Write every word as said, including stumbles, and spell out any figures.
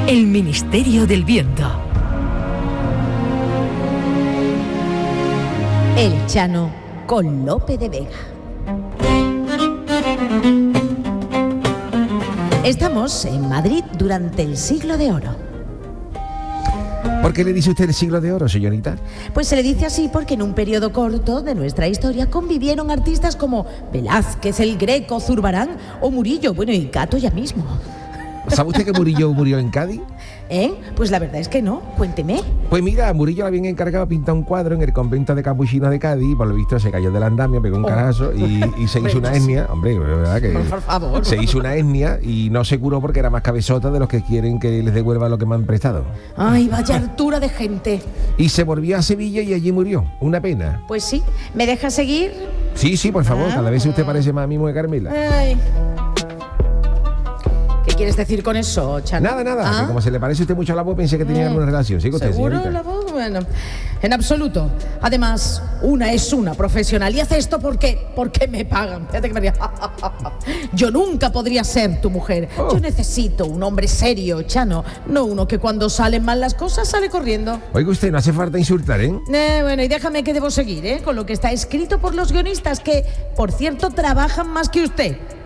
El Ministerio del Viento. El Chano con Lope de Vega. Estamos en Madrid durante el Siglo de Oro. ¿Por qué le dice usted el Siglo de Oro, señorita? Pues se le dice así porque en un periodo corto de nuestra historia convivieron artistas como Velázquez, el Greco, Zurbarán o Murillo, bueno, y Cato ya mismo. ¿Sabe usted que Murillo murió en Cádiz? ¿Eh? Pues la verdad es que no, cuénteme. Pues mira, Murillo le habían encargado de pintar un cuadro en el convento de Capuchinos de Cádiz, por lo visto se cayó del andamio, pegó un Oh. carajo y, y se hizo una etnia, hombre, de verdad que Por favor. se hizo una etnia y no se curó porque era más cabezota de los que quieren que les devuelva lo que me han prestado. Ay, vaya altura de gente. Y se volvió a Sevilla y allí murió, una pena. Pues sí, ¿me deja seguir? Sí, sí, por favor, Ah. cada vez usted parece más a mí de Carmela. Ay. ¿Qué quieres decir con eso, Chano? Nada, nada, ¿Ah? que como se le parece usted mucho a la voz, pensé que tenía alguna relación. ¿Sigue usted, ¿Seguro señorita? la voz? Bueno, en absoluto. Además, una es una profesional y hace esto porque, porque me pagan. Fíjate que me ría. Yo nunca podría ser tu mujer. Oh. Yo necesito un hombre serio, Chano, no uno que cuando salen mal las cosas sale corriendo. Oiga usted, no hace falta insultar, ¿eh? Eh, bueno, y déjame que debo seguir, ¿eh? Con lo que está escrito por los guionistas, que, por cierto, trabajan más que usted.